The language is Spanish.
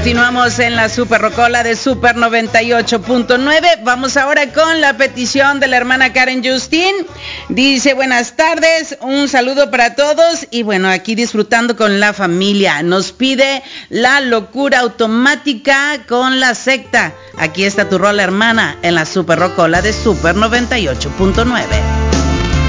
Continuamos en la Super Rocola de Super 98.9. Vamos ahora con la petición de la hermana Karen Justin. Dice, buenas tardes, un saludo para todos y bueno, aquí disfrutando con la familia. Nos pide La Locura Automática con La Secta. Aquí está tu rola, hermana, en la Super Rocola de Super 98.9.